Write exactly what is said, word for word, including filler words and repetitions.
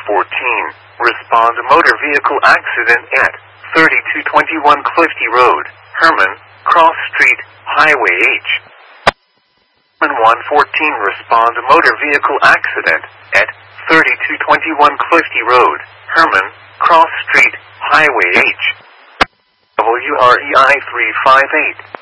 fourteen, respond to motor vehicle accident at thirty-two twenty-one Clifty Road, Herman, Cross Street, Highway H. one fourteen, respond to motor vehicle accident at thirty-two twenty-one Clifty Road, Herman, Cross Street, Highway H. W R E I three five eight.